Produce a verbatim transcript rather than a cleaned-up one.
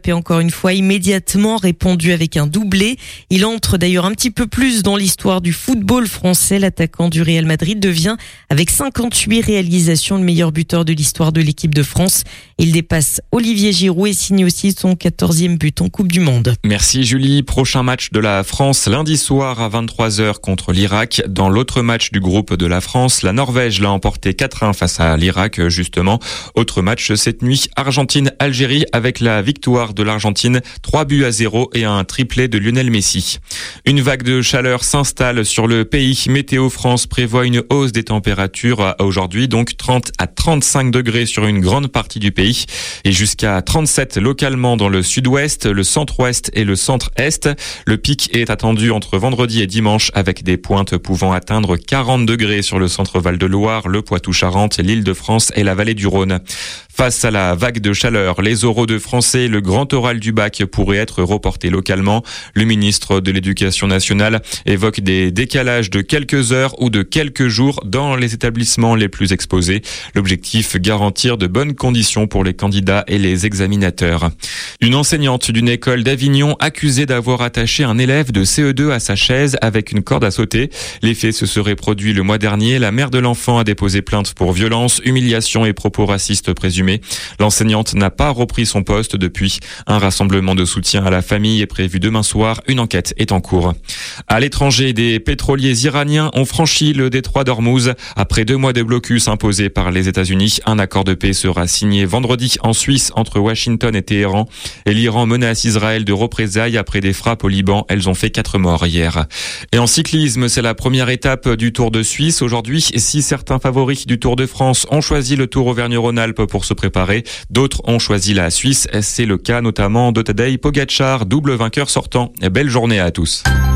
Et encore une fois, immédiatement répondu avec un doublé. Il entre d'ailleurs un petit peu plus dans l'histoire du football français. L'attaquant du Real Madrid devient, avec cinquante-huit réalisations, le meilleur buteur de l'histoire de l'équipe de France. Il dépasse Olivier Giroud et signe aussi son quatorzième but en Coupe du Monde. Merci Julie. Prochain match de la France lundi soir à vingt-trois heures contre l'Irak. Dans l'autre match du groupe de la France, la Norvège l'a emporté quatre un face à l'Irak justement. Autre match cette nuit, Argentine-Algérie avec la victoire de l'Argentine, trois buts à zéro et un triplé de Lionel Messi. Une vague de chaleur s'installe sur le pays. Météo France prévoit une hausse des températures à aujourd'hui, donc trente à trente-cinq degrés sur une grande partie du pays et jusqu'à trente-sept localement dans le sud-ouest, le centre-ouest et le centre-est. Le pic est attendu entre vendredi et dimanche avec des pointes pouvant atteindre quarante degrés sur le centre Val-de-Loire, le Poitou-Charentes, l'Île-de-France et la vallée du Rhône. Face à la vague de chaleur, les oraux de français, le grand oral du bac pourrait être reporté localement. Le ministre de l'Éducation nationale évoque des décalages de quelques heures ou de quelques jours dans les établissements les plus exposés. L'objectif, garantir de bonnes conditions pour les candidats et les examinateurs. Une enseignante d'une école d'Avignon accusée d'avoir attaché un élève de C E deux à sa chaise avec une corde à sauter. Les faits se seraient produits le mois dernier. La mère de l'enfant a déposé plainte pour violence, humiliation et propos racistes présumés. L'enseignante n'a pas repris son poste depuis. Un rassemblement de soutien à la famille est prévu demain soir. Une enquête est en cours. À l'étranger, des pétroliers iraniens ont franchi le détroit d'Ormuz. Après deux mois de blocus imposés par les États-Unis, un accord de paix sera signé vendredi en Suisse entre Washington et Téhéran. Et l'Iran menace Israël de représailles après des frappes au Liban. Elles ont fait quatre morts hier. Et en cyclisme, c'est la première étape du Tour de Suisse. Aujourd'hui, si certains favoris du Tour de France ont choisi le Tour Auvergne-Rhône-Alpes pour se préparer, d'autres ont choisi la Suisse. C'est le cas notamment de Tadej Pogačar, double vainqueur sortant. Belle journée à tous.